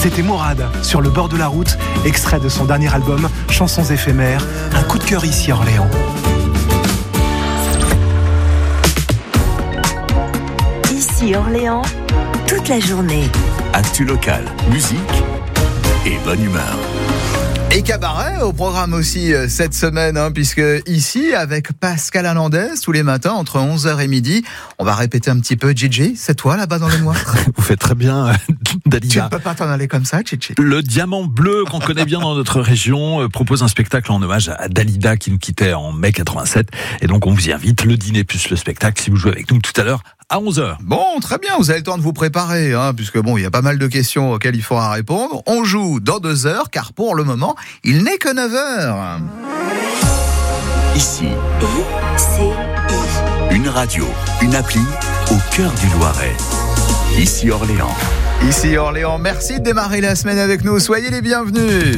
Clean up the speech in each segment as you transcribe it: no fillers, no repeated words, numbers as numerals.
C'était Mourad, sur le bord de la route, extrait de son dernier album, Chansons éphémères, un coup de cœur ici à Orléans. Ici Orléans, toute la journée. Actu locale, musique et bonne humeur. Et cabaret au programme aussi cette semaine, puisque ici, avec Pascal Hernandez, tous les matins, entre 11h et midi, on va répéter un petit peu. Gigi, c'est toi là-bas dans le noir? Vous faites très bien, Dalida. Tu ne peux pas t'en aller comme ça, Gigi. Le Diamant Bleu, qu'on connaît bien dans notre région, propose un spectacle en hommage à Dalida qui nous quittait en mai 87. Et donc on vous y invite, le dîner plus le spectacle, si vous jouez avec nous tout à l'heure à 11h. Bon, très bien, vous avez le temps de vous préparer, puisque il y a pas mal de questions auxquelles il faudra répondre. On joue dans 2 heures, car pour le moment, il n'est que 9h. Ici, I-C-I. une radio, une appli au cœur du Loiret. Ici Orléans. Ici Orléans, merci de démarrer la semaine avec nous. Soyez les bienvenus.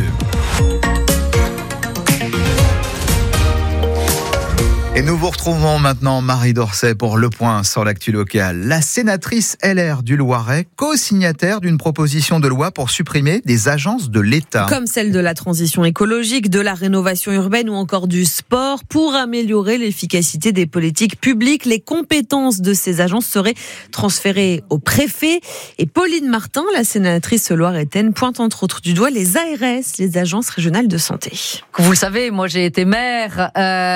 Et nous vous retrouvons maintenant Marie Dorset pour le point sur l'actu locale. La sénatrice LR du Loiret, co-signataire d'une proposition de loi pour supprimer des agences de l'État. Comme celle de la transition écologique, de la rénovation urbaine ou encore du sport. Pour améliorer l'efficacité des politiques publiques, les compétences de ces agences seraient transférées au préfet. Et Pauline Martin, la sénatrice loiretaine, pointe entre autres du doigt les ARS, les agences régionales de santé. Vous le savez, moi j'ai été maire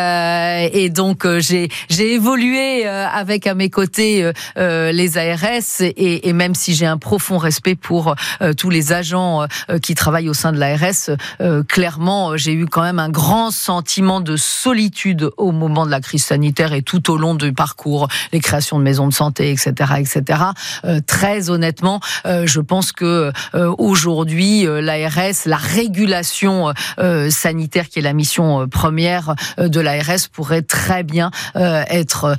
et donc j'ai évolué avec à mes côtés les ARS et même si j'ai un profond respect pour tous les agents qui travaillent au sein de l'ARS, clairement j'ai eu quand même un grand sentiment de solitude au moment de la crise sanitaire et tout au long du parcours, les créations de maisons de santé, etc., etc. Très honnêtement, je pense que aujourd'hui l'ARS, la régulation sanitaire qui est la mission première de l'ARS pourrait très bien être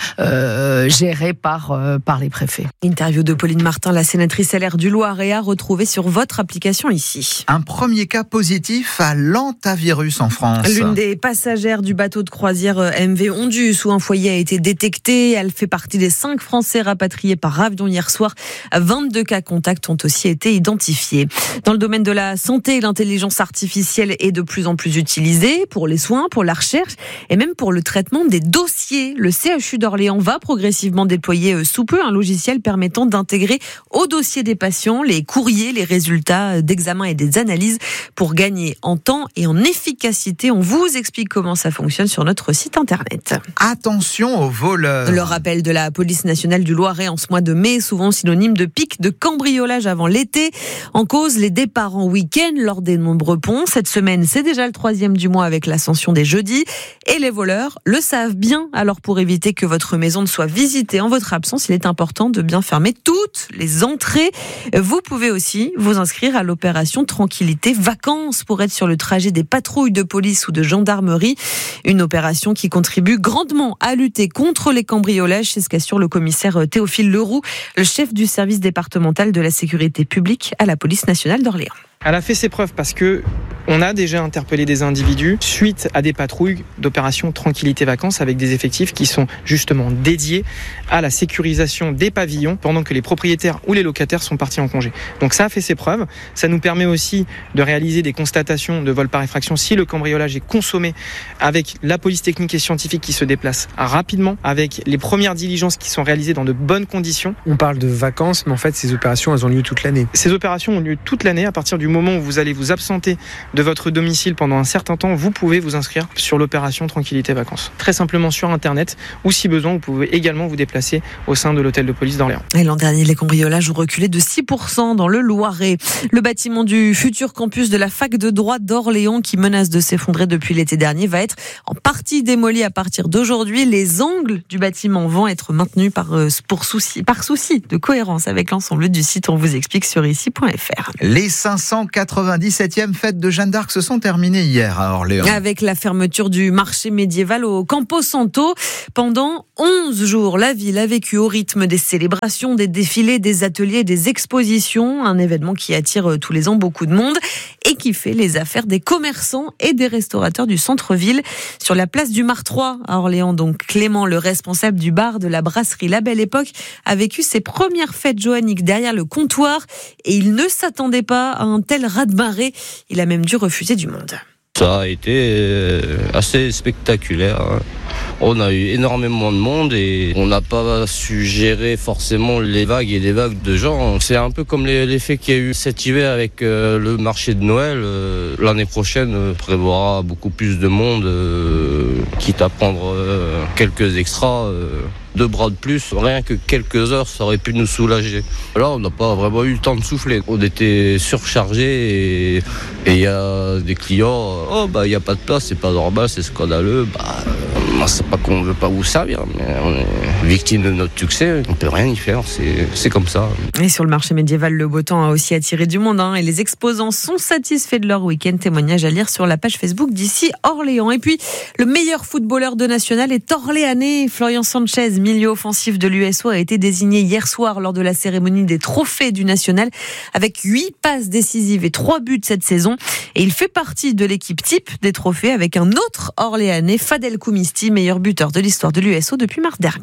gérée par les préfets. Interview de Pauline Martin, la sénatrice LR du Loiret, à retrouver sur votre application ici. Un premier cas positif à l'hantavirus en France. L'une des passagères du bateau de croisière MV Ondus, où un foyer a été détecté. Elle fait partie des 5 Français rapatriés par avion hier soir. 22 cas contacts ont aussi été identifiés. Dans le domaine de la santé, l'intelligence artificielle est de plus en plus utilisée pour les soins, pour la recherche et même pour le traitement des dossiers. Le CHU d'Orléans va progressivement déployer sous peu un logiciel permettant d'intégrer au dossier des patients les courriers, les résultats d'examens et des analyses pour gagner en temps et en efficacité. On vous explique comment ça fonctionne sur notre site internet. Attention aux voleurs. Le rappel de la police nationale du Loiret en ce mois de mai, souvent synonyme de pic de cambriolage avant l'été. En cause, les départs en week-end lors des nombreux ponts. Cette semaine, c'est déjà le 3e du mois avec l'ascension des jeudis. Et les voleurs le savent bien. Alors pour éviter que votre maison ne soit visitée en votre absence, il est important de bien fermer toutes les entrées. Vous pouvez aussi vous inscrire à l'opération Tranquillité Vacances pour être sur le trajet des patrouilles de police ou de gendarmerie. Une opération qui contribue grandement à lutter contre les cambriolages. C'est ce qu'assure le commissaire Théophile Leroux, le chef du service départemental de la sécurité publique à la police nationale d'Orléans. Elle a fait ses preuves parce que on a déjà interpellé des individus suite à des patrouilles d'opération Tranquillité Vacances avec des effectifs qui sont justement dédiés à la sécurisation des pavillons pendant que les propriétaires ou les locataires sont partis en congé. Donc ça a fait ses preuves. Ça nous permet aussi de réaliser des constatations de vol par effraction si le cambriolage est consommé avec la police technique et scientifique qui se déplace rapidement, avec les premières diligences qui sont réalisées dans de bonnes conditions. On parle de vacances, mais en fait ces opérations elles ont lieu toute l'année. Ces opérations ont lieu toute l'année. À partir du moment où vous allez vous absenter de votre domicile pendant un certain temps, vous pouvez vous inscrire sur l'opération Tranquillité Vacances. Très simplement sur Internet, ou si besoin, vous pouvez également vous déplacer au sein de l'hôtel de police d'Orléans. Et l'an dernier, les cambriolages ont reculé de 6% dans le Loiret. Le bâtiment du futur campus de la fac de droit d'Orléans, qui menace de s'effondrer depuis l'été dernier, va être en partie démoli à partir d'aujourd'hui. Les angles du bâtiment vont être maintenus par souci de cohérence avec l'ensemble du site. On vous explique sur ici.fr. Les 597e fêtes de Jeanne d'Arc se sont terminées hier à Orléans. Avec la fermeture du marché médiéval au campus Campo Santo. Pendant 11 jours, la ville a vécu au rythme des célébrations, des défilés, des ateliers, des expositions. Un événement qui attire tous les ans beaucoup de monde et qui fait les affaires des commerçants et des restaurateurs du centre-ville. Sur la place du Martroi à Orléans, donc Clément, le responsable du bar de la brasserie La Belle Époque, a vécu ses premières fêtes johanniques derrière le comptoir et il ne s'attendait pas à un tel raz-de-marée. Il a même dû refuser du monde. Ça a été assez spectaculaire. On a eu énormément de monde et on n'a pas su gérer forcément les vagues et des vagues de gens. C'est un peu comme l'effet qu'il y a eu cet hiver avec le marché de Noël. L'année prochaine prévoira beaucoup plus de monde, quitte à prendre quelques extras. 2 bras de plus, rien que quelques heures, ça aurait pu nous soulager. Là, on n'a pas vraiment eu le temps de souffler. On était surchargés et il y a des clients, il n'y a pas de place, c'est pas normal, c'est scandaleux. C'est pas qu'on ne veut pas vous servir, mais on est victime de notre succès, on ne peut rien y faire, c'est comme ça. Et sur le marché médiéval, le beau temps a aussi attiré du monde, et les exposants sont satisfaits de leur week-end. Témoignage à lire sur la page Facebook d'ici Orléans. Et puis, le meilleur footballeur de national est orléanais. Florian Sanchez, milieu offensif de l'USO, a été désigné hier soir lors de la cérémonie des trophées du national avec 8 passes décisives et 3 buts cette saison. Et il fait partie de l'équipe type des trophées avec un autre orléanais, Fadel Koumisti, meilleur buteur de l'histoire de l'USO depuis mars dernier.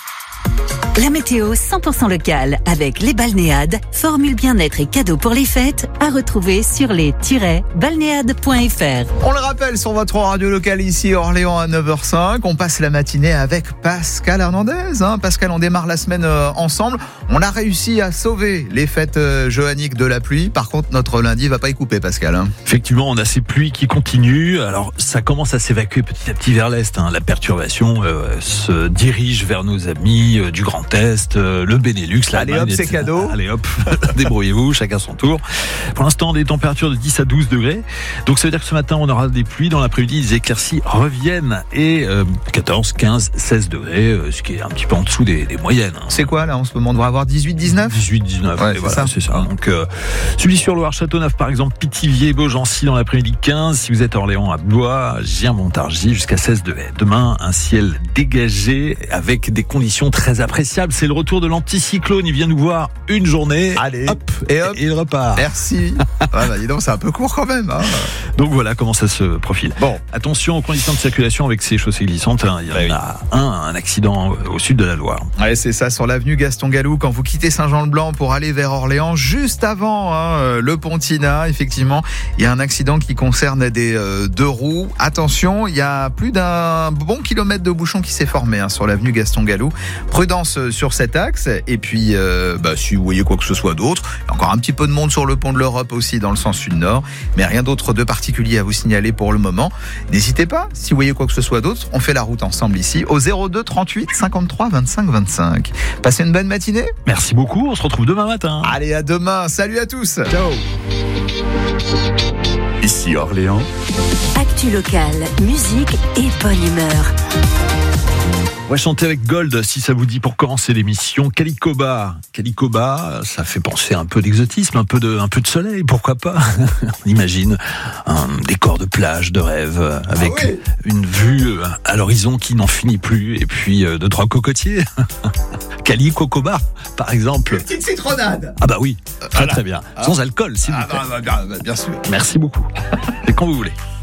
La météo 100% locale avec les balnéades, formule bien-être et cadeaux pour les fêtes à retrouver sur les-balnéades.fr. On le rappelle sur votre radio locale ici Orléans à 9h05. On passe la matinée avec Pascal Hernandez. Pascal, on démarre la semaine ensemble. On a réussi à sauver les fêtes johanniques de la pluie. Par contre, notre lundi va pas y couper, Pascal. Effectivement, on a ces pluies qui continuent. Alors, ça commence à s'évacuer petit à petit vers l'est. La perturbation se dirige vers nos amis du Grand Est, le Benelux, allez hop, c'est cadeau. Allez hop, débrouillez-vous, chacun son tour. Pour l'instant, des températures de 10 à 12 degrés. Donc ça veut dire que ce matin, on aura des pluies. Dans l'après-midi, les éclaircies reviennent. Et 14, 15, 16 degrés, ce qui est un petit peu en dessous des moyennes. C'est quoi là en ce moment? On devrait avoir 18, 19 18, 19, ouais, voilà, c'est ça. Donc, Sully-sur-Loire, Châteauneuf, par exemple, Pithiviers, Beaugency dans l'après-midi 15. Si vous êtes à Orléans, à Blois, Gien-Montargis, jusqu'à 16 degrés. Demain, un ciel dégagé avec des conditions très appréciables. C'est le retour de l'anticyclone. Il vient nous voir une journée. Allez, hop, et il repart. Merci. Dis donc, c'est un peu court quand même. Donc voilà comment ça se profile. Bon, attention aux conditions de circulation avec ces chaussées glissantes. Il y en a un accident au sud de la Loire. Ouais, c'est ça, sur l'avenue Gaston Gallou, quand vous quittez Saint-Jean-le-Blanc pour aller vers Orléans, juste avant le Pontina, effectivement, il y a un accident qui concerne des 2 roues. Attention, il y a plus d'un bon kilomètre de bouchon qui s'est formé sur l'avenue Gaston Gallou. Prudence sur cet axe. Et puis, si vous voyez quoi que ce soit d'autre, il y a encore un petit peu de monde sur le pont de l'Europe aussi dans le sens sud-nord, mais rien d'autre de particulier à vous signaler pour le moment. N'hésitez pas, si vous voyez quoi que ce soit d'autre, on fait la route ensemble ici au 02 38 53 25 25. Passez une bonne matinée. Merci beaucoup, on se retrouve demain matin. Allez, à demain. Salut à tous. Ciao. Ici Orléans. Actu locale, musique et bonne humeur. On va chanter avec Gold, si ça vous dit, pour commencer l'émission. Calicoba. Calicoba, ça fait penser un peu d'exotisme, un peu de soleil, pourquoi pas. On imagine un décor de plage, de rêve, avec une vue à l'horizon qui n'en finit plus, et puis 2-3 cocotiers. Calicoba, par exemple. Une petite citronnade. Ah bah oui, très bien. Sans alcool, s'il vous plaît. Bien sûr. Merci beaucoup. Et quand vous voulez.